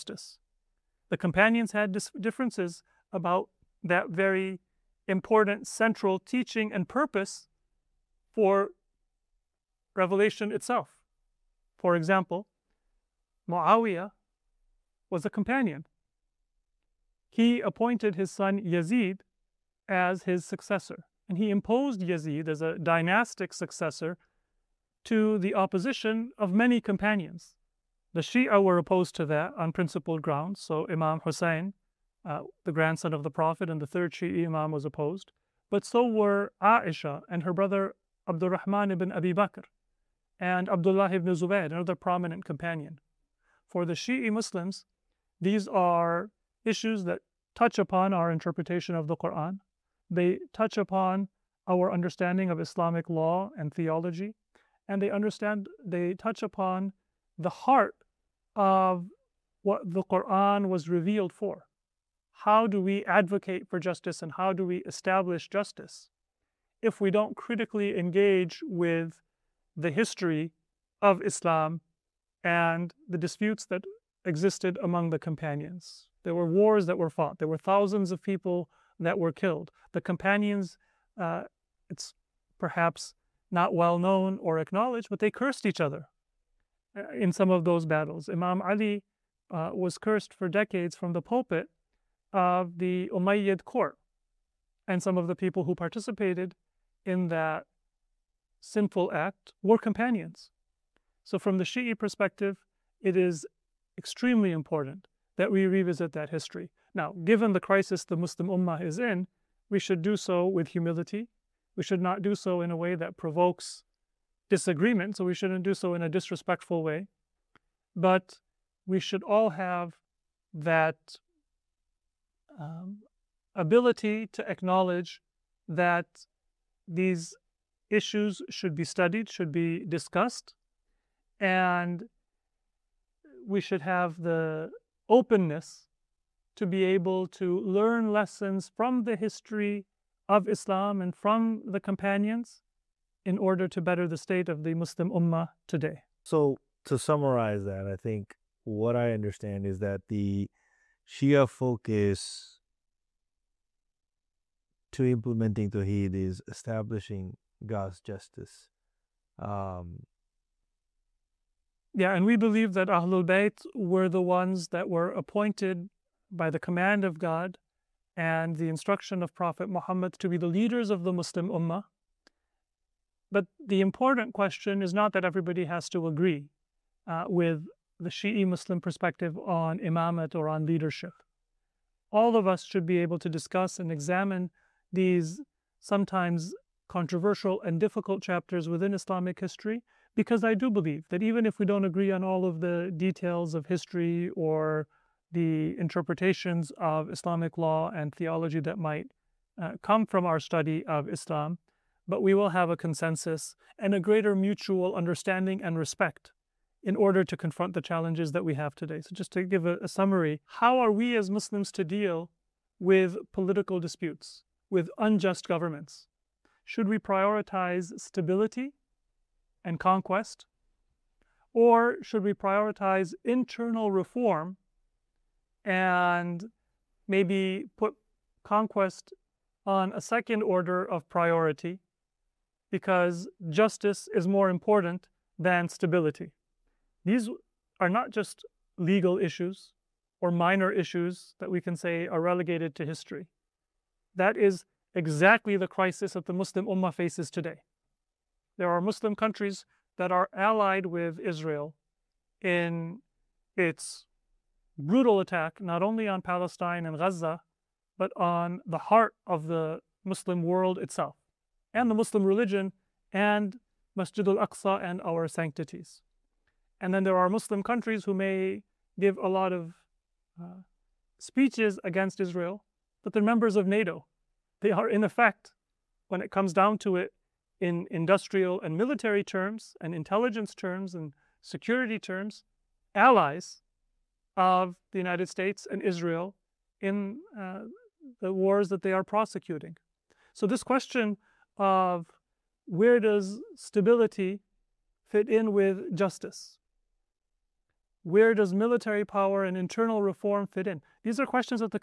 justice. The companions had differences about that very important central teaching and purpose for revelation itself. For example, Muawiyah was a companion. He appointed his son Yazid as his successor, and he imposed Yazid as a dynastic successor to the opposition of many companions. The Shia were opposed to that on principled grounds. So Imam Hussein, the grandson of the Prophet and the third Shia Imam, was opposed. But so were Aisha and her brother Abdurrahman ibn Abi Bakr and Abdullah ibn Zubayr, another prominent companion. For the Shia Muslims, these are issues that touch upon our interpretation of the Quran. They touch upon our understanding of Islamic law and theology, and they touch upon the heart of what the Quran was revealed for. How do we advocate for justice and how do we establish justice if we don't critically engage with the history of Islam and the disputes that existed among the companions? There were wars that were fought. There were thousands of people that were killed. The companions, it's perhaps not well known or acknowledged, but they cursed each other in some of those battles. Imam Ali was cursed for decades from the pulpit of the Umayyad court, and some of the people who participated in that sinful act were companions. So from the Shi'i perspective, it is extremely important that we revisit that history. Now, given the crisis the Muslim Ummah is in, we should do so with humility. We should not do so in a way that provokes disagreement, so we shouldn't do so in a disrespectful way. But we should all have that ability to acknowledge that these issues should be studied, should be discussed, and we should have the openness to be able to learn lessons from the history of Islam and from the companions in order to better the state of the Muslim Ummah today. So to summarize that, I think what I understand is that the Shia focus to implementing Tawheed is establishing God's justice. Yeah, and we believe that Ahlul Bayt were the ones that were appointed by the command of God and the instruction of Prophet Muhammad to be the leaders of the Muslim Ummah. But the important question is not that everybody has to agree with the Shi'i Muslim perspective on imamat or on leadership. All of us should be able to discuss and examine these sometimes controversial and difficult chapters within Islamic history, because I do believe that even if we don't agree on all of the details of history or the interpretations of Islamic law and theology that might come from our study of Islam, but we will have a consensus and a greater mutual understanding and respect in order to confront the challenges that we have today. So just to give a summary, how are we as Muslims to deal with political disputes, with unjust governments? Should we prioritize stability and conquest? Or should we prioritize internal reform and maybe put conquest on a second order of priority because justice is more important than stability? These are not just legal issues or minor issues that we can say are relegated to history. That is exactly the crisis that the Muslim Ummah faces today. There are Muslim countries that are allied with Israel in its brutal attack, not only on Palestine and Gaza, but on the heart of the Muslim world itself, and the Muslim religion, and Masjid al-Aqsa and our sanctities. And then there are Muslim countries who may give a lot of speeches against Israel, but they're members of NATO. They are, in effect, when it comes down to it, in industrial and military terms, and intelligence terms, and security terms, allies of the United States and Israel in the wars that they are prosecuting. So this question of where does stability fit in with justice? Where does military power and internal reform fit in? These are questions that the